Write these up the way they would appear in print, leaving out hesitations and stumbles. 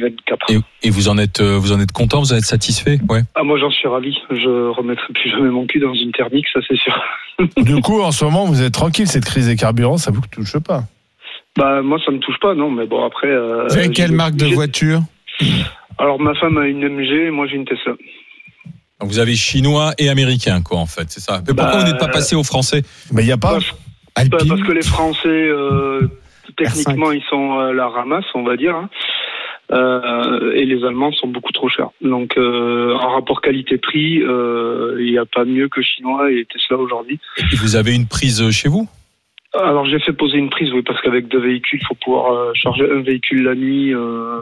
2024. Et vous en êtes content, vous en êtes satisfait? Ouais. Ah, moi, j'en suis ravi. Je remettrai plus jamais mon cul dans une thermique, ça c'est sûr. Du coup, en ce moment, vous êtes tranquille, cette crise des carburants, ça vous touche pas? Bah, moi, ça me touche pas, non, mais bon, après... vous avez quelle marque de voiture? Alors, ma femme a une MG, moi j'ai une Tesla. Vous avez chinois et américain, quoi, en fait, c'est ça. Mais pourquoi vous n'êtes pas passé aux Français? Mais il n'y a pas Alpine. Parce que les Français, techniquement, ils sont la ramasse, on va dire. Hein. Et les Allemands sont beaucoup trop chers. Donc, en rapport qualité-prix, il n'y a pas mieux que chinois et Tesla aujourd'hui. Et vous avez une prise chez vous? Alors, j'ai fait poser une prise, oui, parce qu'avec 2 véhicules, il faut pouvoir charger un véhicule la nuit.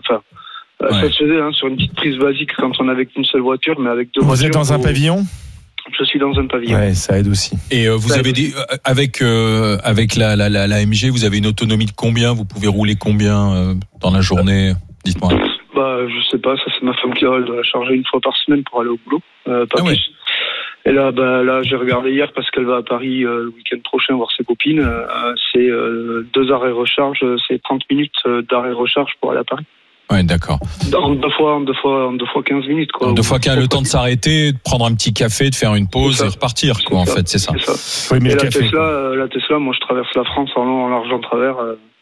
Ça se faisait sur une petite prise basique quand on n'avait qu'une seule voiture, mais avec 2 voitures. Vous êtes dans un pavillon? Je suis dans un pavillon. Ouais, ça aide aussi. Et vous avez avec la MG, vous avez une autonomie de combien? Vous pouvez rouler combien dans la journée? Dites-moi. Je sais pas, ça c'est ma femme qui doit la charger une fois par semaine pour aller au boulot, pas plus. Ouais. Et là, j'ai regardé hier parce qu'elle va à Paris le week-end prochain voir ses copines. C'est 2 arrêts recharge, c'est 30 minutes d'arrêt recharge pour aller à Paris. Ouais, d'accord. En deux fois 15 minutes, quoi. En 2 fois 15, le temps de s'arrêter, de prendre un petit café, de faire une pause et repartir, quoi, en fait, c'est ça. Oui, mais la Tesla, moi, je traverse la France en long, en large, en travers.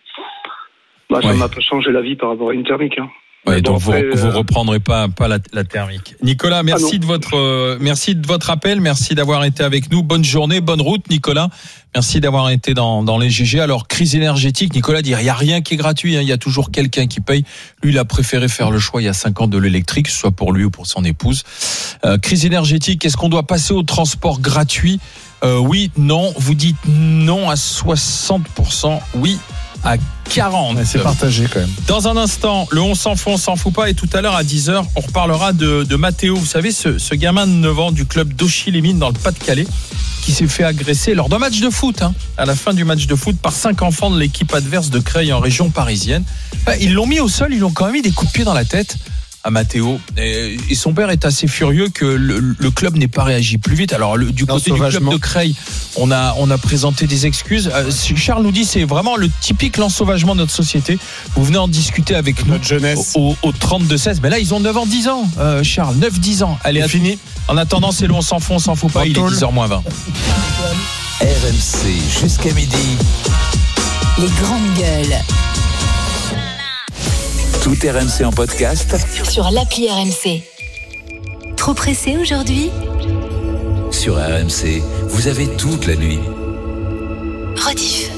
Ça m'a pas changé la vie par rapport à une thermique, hein. Ouais, donc vous reprendrez pas la thermique. Nicolas, merci de votre appel, merci d'avoir été avec nous. Bonne journée, bonne route, Nicolas. Merci d'avoir été dans les GG. Alors, crise énergétique, Nicolas dit, il y a rien qui est gratuit, il y a toujours quelqu'un qui paye. Lui, il a préféré faire le choix il y a 5 ans de l'électrique, que ce soit pour lui ou pour son épouse. Crise énergétique, est-ce qu'on doit passer au transport gratuit? Oui, non. Vous dites non à 60%, oui à 40. Ouais, c'est partagé quand même. Dans un instant, le on s'en fout pas, et tout à l'heure à 10h, on reparlera de Mathéo. Vous savez, ce gamin de 9 ans du club d'Auchy-les-Mines dans le Pas-de-Calais qui s'est fait agresser lors d'un match de foot, à la fin du match de foot, par 5 enfants de l'équipe adverse de Creil en région parisienne. Ils l'ont mis au sol, ils l'ont quand même mis des coups de pied dans la tête à Mathéo. Et son père est assez furieux que le club n'ait pas réagi plus vite. Alors, du côté du club de Creil, on a présenté des excuses. Charles nous dit c'est vraiment le typique l'ensauvagement de notre société. Vous venez en discuter avec nous jeunesse au 32-16. Mais là, ils ont 9 ans, 10 ans, Charles. 9-10 ans. Allez, c'est fini. En attendant, c'est le on s'en fout pas. Il est 10h-20. RMC jusqu'à midi. Les grandes gueules. Tout RMC en podcast sur l'appli RMC. Trop pressé aujourd'hui? Sur RMC, vous avez toute la nuit. Rediff.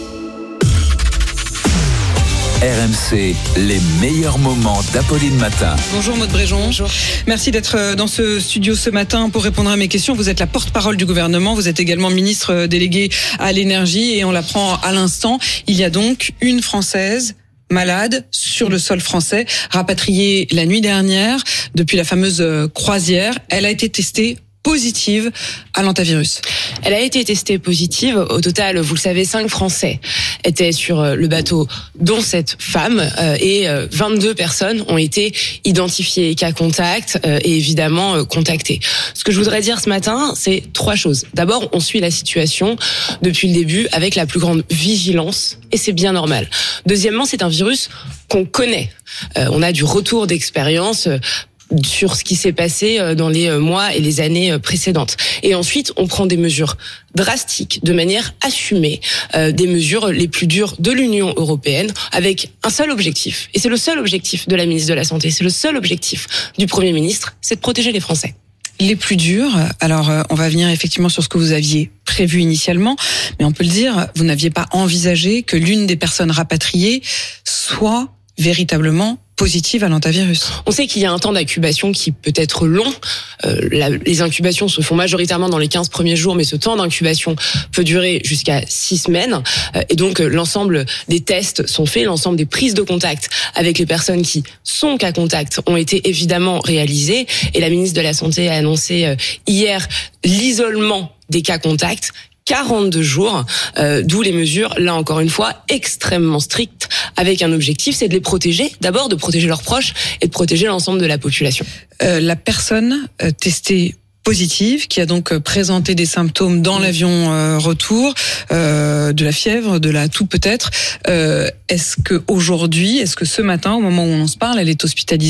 RMC, les meilleurs moments d'Apolline Matin. Bonjour Maud Bréjon. Bonjour. Merci d'être dans ce studio ce matin pour répondre à mes questions. Vous êtes la porte-parole du gouvernement, vous êtes également ministre délégué à l'énergie et on l'apprend à l'instant. Il y a donc une Française malade sur le sol français, rapatriée la nuit dernière depuis la fameuse croisière. Elle a été testée positive à l'antivirus. Elle a été testée positive. Au total, vous le savez, 5 Français étaient sur le bateau, dont cette femme, et 22 personnes ont été identifiées cas contact et évidemment contactées. Ce que je voudrais dire ce matin, c'est 3 choses. D'abord, on suit la situation depuis le début avec la plus grande vigilance et c'est bien normal. Deuxièmement, c'est un virus qu'on connaît. On a du retour d'expérience sur ce qui s'est passé dans les mois et les années précédentes. Et ensuite, on prend des mesures drastiques, de manière assumée, des mesures les plus dures de l'Union européenne, avec un seul objectif. Et c'est le seul objectif de la ministre de la Santé, c'est le seul objectif du Premier ministre, c'est de protéger les Français. Les plus durs, alors on va venir effectivement sur ce que vous aviez prévu initialement, mais on peut le dire, vous n'aviez pas envisagé que l'une des personnes rapatriées soit véritablement positive à l'antivirus. On sait qu'il y a un temps d'incubation qui peut être long. Les incubations se font majoritairement dans les 15 premiers jours, mais ce temps d'incubation peut durer jusqu'à 6 semaines. Et donc, l'ensemble des tests sont faits, l'ensemble des prises de contact avec les personnes qui sont cas contact ont été évidemment réalisées. Et la ministre de la Santé a annoncé hier l'isolement des cas contacts. 42 jours, d'où les mesures, là encore une fois, extrêmement strictes, avec un objectif, c'est de les protéger, d'abord de protéger leurs proches et de protéger l'ensemble de la population. La personne testée positive, qui a donc présenté des symptômes dans l'avion retour, de la fièvre, de la toux peut-être, est-ce que ce matin, au moment où on se parle, elle est hospitalisée?